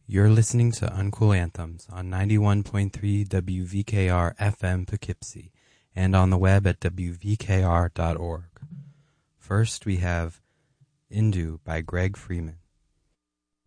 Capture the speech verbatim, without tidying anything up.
You're listening to Uncool Anthems on ninety-one point three W V K R F M Poughkeepsie and on the web at W V K R dot org. First, we have Indu by Greg Freeman.